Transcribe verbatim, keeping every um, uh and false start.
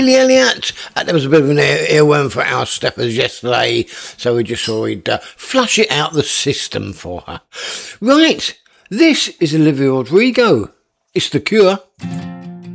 Elliot. Uh, there was a bit of an ear- earworm for our steppers yesterday, so we just thought we'd uh, flush it out the system for her. Right, this is Olivia Rodrigo. It's The Cure.